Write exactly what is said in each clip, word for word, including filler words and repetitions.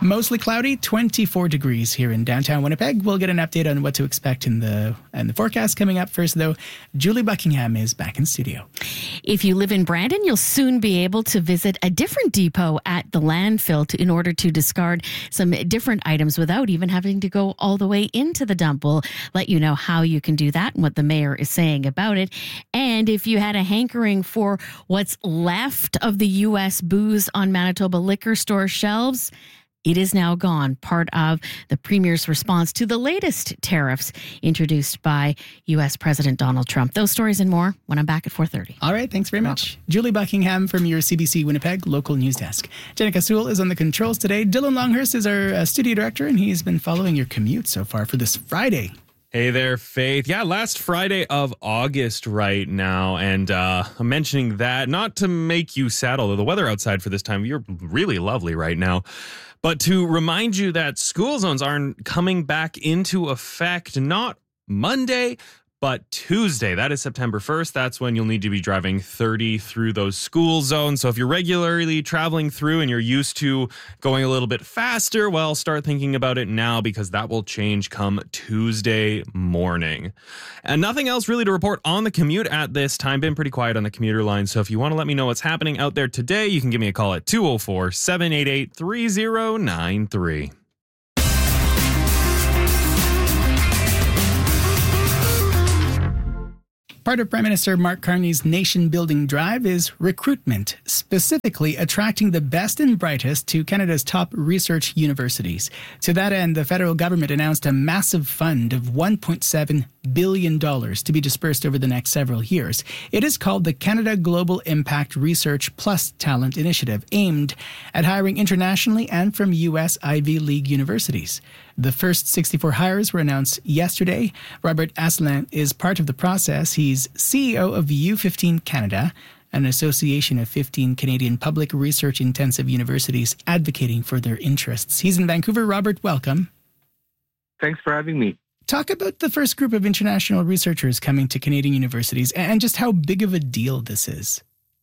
Mostly cloudy, twenty-four degrees here in downtown Winnipeg. We'll get an update on what to expect in the and the forecast coming up. First, though, Julie Buckingham is back in studio. If you live in Brandon, you'll soon be able to visit a different depot at the landfill to, in order to discard some different items without even having to go all the way into the dump. We'll let you know how you can do that and what the mayor is saying about it. And if you had a hankering for what's left of the U S booze on Manitoba liquor store shelves, it is now gone, part of the Premier's response to the latest tariffs introduced by U S President Donald Trump. Those stories and more when I'm back at four thirty. All right, thanks very much. Julie Buckingham from your C B C Winnipeg local news desk. Jenica Sewell is on the controls today. Dylan Longhurst is our uh, studio director, and he's been following your commute so far for this Friday. Hey there, Faith. Yeah, last Friday of August right now. And uh, I'm mentioning that not to make you sad, although the weather outside for this time of year really lovely right now, but to remind you that school zones aren't coming back into effect, not Monday, but Tuesday. That is September first. That's when you'll need to be driving thirty through those school zones. So if you're regularly traveling through and you're used to going a little bit faster, well, start thinking about it now because that will change come Tuesday morning. And nothing else really to report on the commute at this time. Been pretty quiet on the commuter line. So if you want to let me know what's happening out there today, you can give me a call at two oh four, seven eight eight, three oh nine three. Part of Prime Minister Mark Carney's nation-building drive is recruitment, specifically attracting the best and brightest to Canada's top research universities. To that end, the federal government announced a massive fund of one point seven billion dollars to be dispersed over the next several years. It is called the Canada Global Impact Research Plus Talent Initiative, aimed at hiring internationally and from U S Ivy League universities. The first sixty-four hires were announced yesterday. Robert Asselin is part of the process. He's C E O of U fifteen Canada, an association of fifteen Canadian public research-intensive universities advocating for their interests. He's in Vancouver. Robert, welcome. Thanks for having me. Talk about the first group of international researchers coming to Canadian universities and just how big of a deal this is.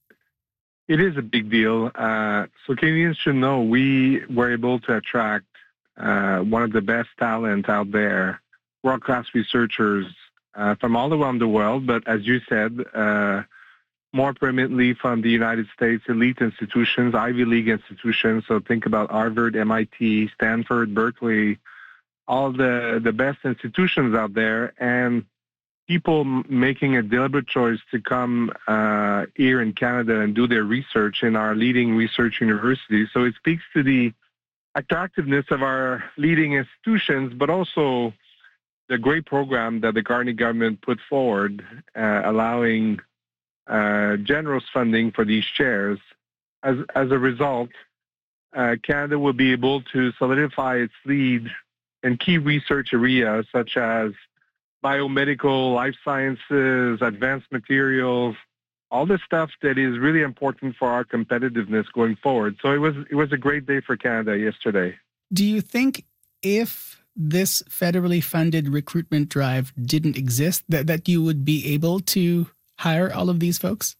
It is a big deal. Uh, so Canadians should know we were able to attract uh, one of the best talent out there, world-class researchers uh, from all around the world, but as you said, uh, more prominently from the United States elite institutions, Ivy League institutions. So think about Harvard, M I T, Stanford, Berkeley, all the, the best institutions out there, and people m- making a deliberate choice to come uh, here in Canada and do their research in our leading research universities. So it speaks to the attractiveness of our leading institutions, but also the great program that the Carney government put forward, uh, allowing uh, generous funding for these chairs. As, as a result, uh, Canada will be able to solidify its lead in key research areas such as biomedical, life sciences, advanced materials, all the stuff that is really important for our competitiveness going forward. So it was it was a great day for Canada yesterday. Do you think if this federally funded recruitment drive didn't exist, that, that you would be able to hire all of these folks?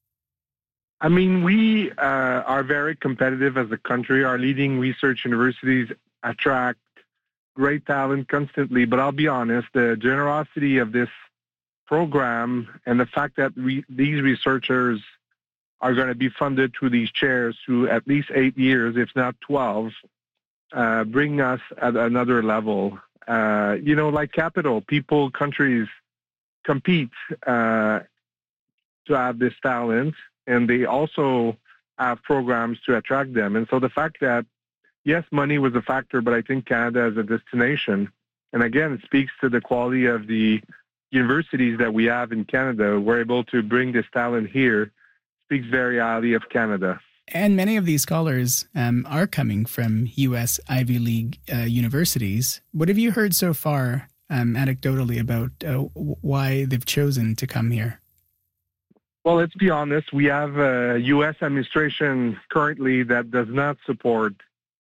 I mean, we uh, are very competitive as a country. Our leading research universities attract great talent constantly, but I'll be honest, the generosity of this program and the fact that re- these researchers are going to be funded through these chairs through at least eight years, if not twelve, uh, bring us at another level. Uh, you know, like capital, people, countries compete uh, to have this talent, and they also have programs to attract them. And so the fact that yes, money was a factor, but I think Canada as a destination, and again, it speaks to the quality of the universities that we have in Canada. We're able to bring this talent here, speaks very highly of Canada. And many of these scholars um, are coming from U S Ivy League uh, universities. What have you heard so far, um, anecdotally, about uh, why they've chosen to come here? Well, let's be honest. We have a U S administration currently that does not support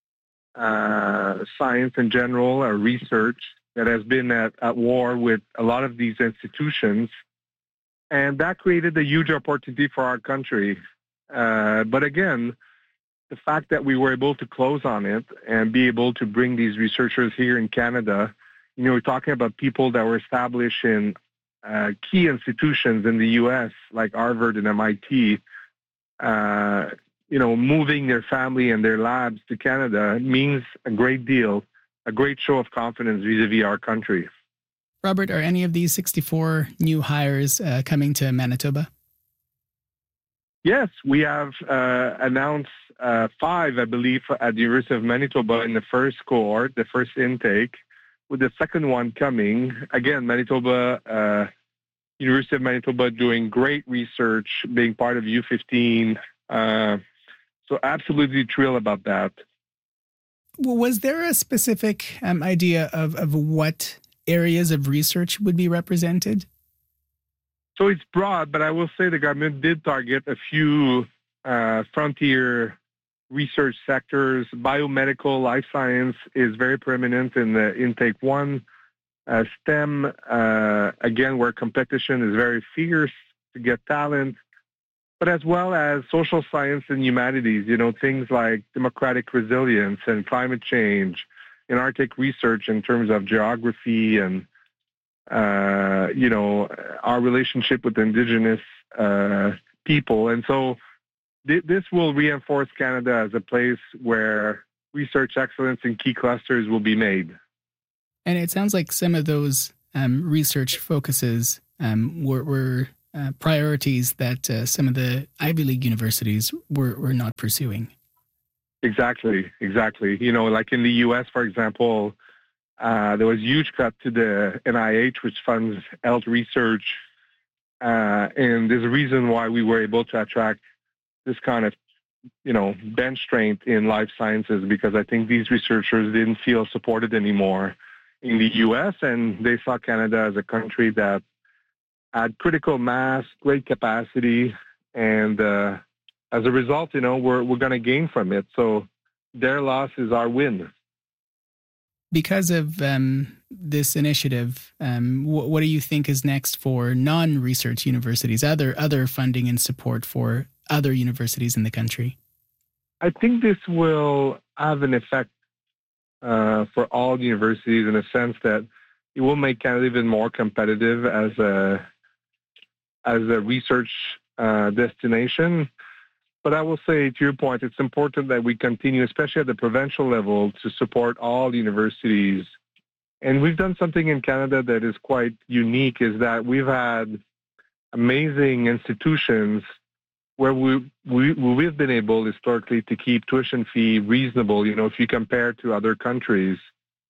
Uh, science in general or research, that has been at, at war with a lot of these institutions. And that created a huge opportunity for our country. Uh, but again, the fact that we were able to close on it and be able to bring these researchers here in Canada, you know, we're talking about people that were established in uh, key institutions in the U S, like Harvard and M I T, uh, you know, moving their family and their labs to Canada means a great deal, a great show of confidence vis-a-vis our country. Robert, are any of these sixty-four new hires uh, coming to Manitoba? Yes, we have uh, announced uh, five, I believe, at the University of Manitoba in the first cohort, the first intake, with the second one coming. Again, Manitoba, uh, University of Manitoba doing great research, being part of U fifteen. Uh, so absolutely thrilled about that. Was there a specific um, idea of, of what areas of research would be represented? So it's broad, but I will say the government did target a few uh, frontier research sectors. Biomedical, life science is very prominent in the intake one. Uh, STEM, uh, again, where competition is very fierce to get talent, but as well as social science and humanities, you know, things like democratic resilience and climate change, and Arctic research in terms of geography and Uh, you know, our relationship with Indigenous uh, people. And so th- this will reinforce Canada as a place where research excellence in key clusters will be made. And it sounds like some of those um, research focuses um, were, were uh, priorities that uh, some of the Ivy League universities were, were not pursuing. Exactly, exactly. You know, like in the U S, for example, Uh, there was a huge cut to the N I H, which funds health research. Uh, and there's a reason why we were able to attract this kind of, you know, bench strength in life sciences, because I think these researchers didn't feel supported anymore in the U S, and they saw Canada as a country that had critical mass, great capacity, and uh, as a result, you know, we're, we're going to gain from it. So their loss is our win. Because of um, this initiative, um, wh- what do you think is next for non-research universities, other other funding and support for other universities in the country? I think this will have an effect uh, for all universities in a sense that it will make Canada even more competitive as a as a research uh, destination. But I will say, to your point, it's important that we continue, especially at the provincial level, to support all universities. And we've done something in Canada that is quite unique, is that we've had amazing institutions where we, we, we've been able historically to keep tuition fee reasonable. You know, if you compare to other countries,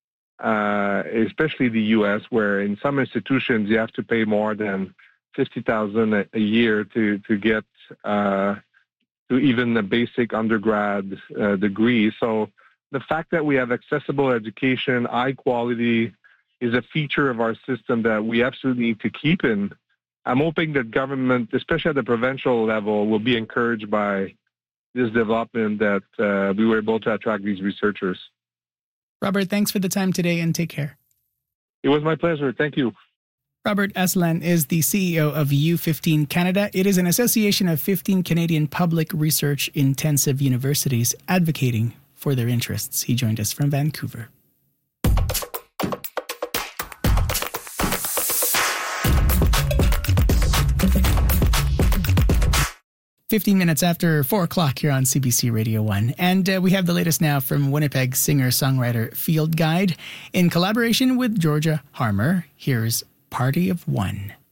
uh, especially the U S, where in some institutions you have to pay more than fifty thousand dollars a year to, to get uh, to even a basic undergrad uh, degree. So the fact that we have accessible education, high quality, is a feature of our system that we absolutely need to keep in. I'm hoping that government, especially at the provincial level, will be encouraged by this development, that uh, we were able to attract these researchers. Robert, thanks for the time today, and take care. It was my pleasure. Thank you. Robert Asselin is the C E O of U fifteen Canada. It is an association of fifteen Canadian public research intensive universities advocating for their interests. He joined us from Vancouver. fifteen minutes after four o'clock here on C B C Radio one. And uh, we have the latest now from Winnipeg singer-songwriter Field Guide. In collaboration with Georgia Harmer, here's Party of One.